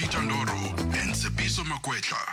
Peter Ndoro and Sepiso Makwetla.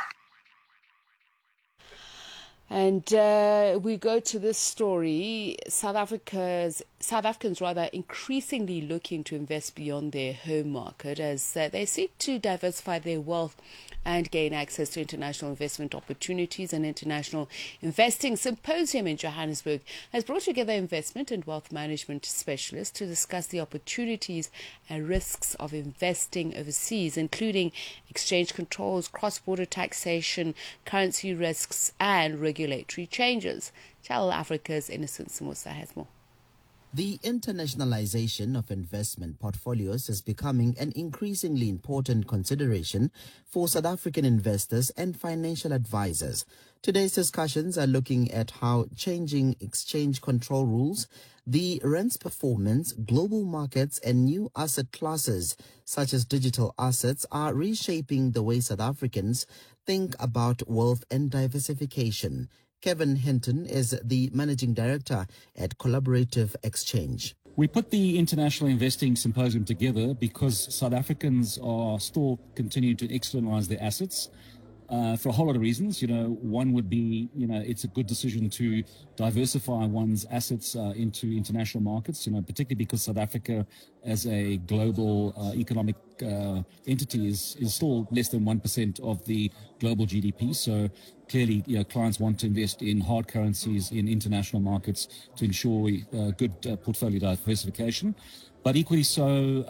And we go to this story. South Africans increasingly looking to invest beyond their home market as they seek to diversify their wealth and gain access to international investment opportunities. An international investing symposium in Johannesburg has brought together investment and wealth management specialists to discuss the opportunities and risks of investing overseas, including exchange controls, cross-border taxation, currency risks, and regulatory changes. Channel Africa's Innocent Samusa has more. The internationalization of investment portfolios is becoming an increasingly important consideration for South African investors and financial advisors. Today's discussions are looking at how changing exchange control rules, the rand's performance, global markets, and new asset classes such as digital assets are reshaping the way South Africans think about wealth and diversification. Kevin Hinton is the managing director at Collaborative Exchange. We put the International Investing Symposium together because South Africans are still continuing to externalize their assets for a whole lot of reasons. One would be, it's a good decision to diversify one's assets into international markets, particularly because South Africa as a global economic entity is still less than 1% of the global GDP. So clearly, clients want to invest in hard currencies in international markets to ensure good portfolio diversification. But equally so,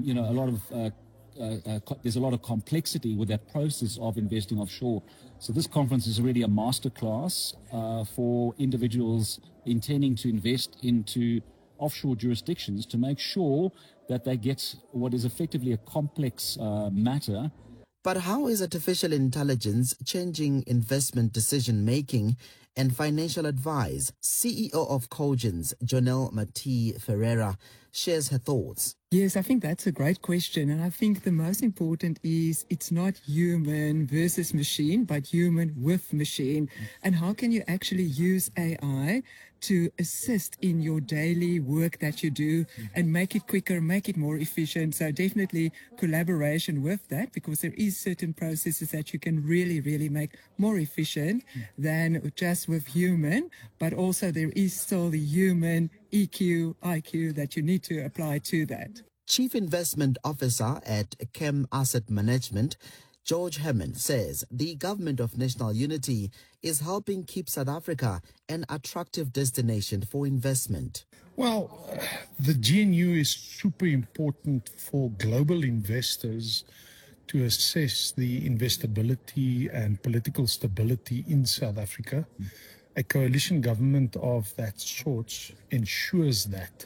there's a lot of complexity with that process of investing offshore. So this conference is really a masterclass for individuals intending to invest into offshore jurisdictions to make sure that they get what is effectively a complex matter. But how is artificial intelligence changing investment decision-making and financial advice? CEO of Cogence, Jonelle Mati Ferreira, shares her thoughts. Yes, I think that's a great question. And I think the most important is it's not human versus machine, but human with machine. And how can you actually use AI to assist in your daily work that you do and make it quicker, make it more efficient? So definitely collaboration with that, because there is certain processes that you can really, really make more efficient than just with human, but also there is still the human EQ, IQ that you need to apply to that. Chief Investment Officer at Chem Asset Management, George Hammond, says the Government of National Unity is helping keep South Africa an attractive destination for investment. Well, the GNU is super important for global investors to assess the investability and political stability in South Africa. A coalition government of that sort ensures that.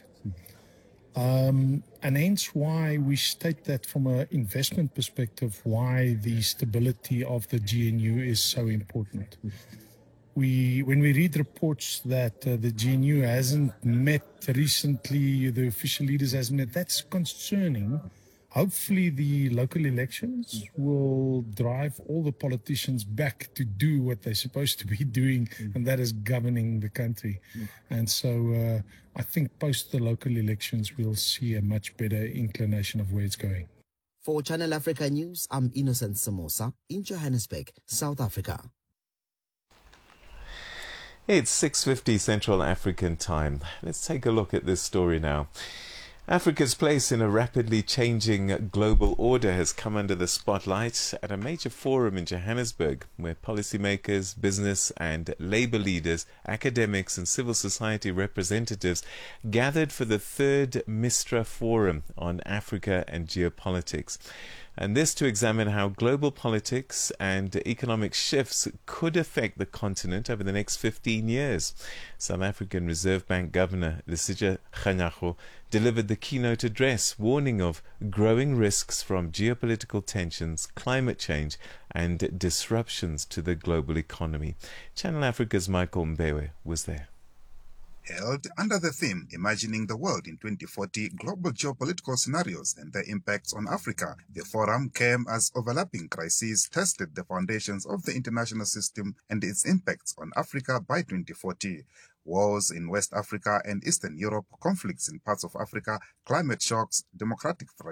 And hence why we state that from an investment perspective, why the stability of the GNU is so important. When we read reports that the GNU hasn't met recently, the official leaders hasn't met, that's concerning. Hopefully the local elections will drive all the politicians back to do what they're supposed to be doing, and that is governing the country. And so I think post the local elections, we'll see a much better inclination of where it's going. For Channel Africa News, I'm Innocent Samosa in Johannesburg, South Africa. It's 6:50 Central African time. Let's take a look at this story now. Africa's place in a rapidly changing global order has come under the spotlight at a major forum in Johannesburg, where policymakers, business and labor leaders, academics and civil society representatives gathered for the third MISTRA Forum on Africa and Geopolitics. And this to examine how global politics and economic shifts could affect the continent over the next 15 years. South African Reserve Bank Governor Lesetja Kganyago delivered the keynote address, warning of growing risks from geopolitical tensions, climate change and disruptions to the global economy. Channel Africa's Michael Mbewe was there. Held under the theme Imagining the World in 2040, Global Geopolitical Scenarios and Their Impacts on Africa, the forum came as overlapping crises tested the foundations of the international system and its impacts on Africa by 2040. Wars in West Africa and Eastern Europe, conflicts in parts of Africa, climate shocks, democratic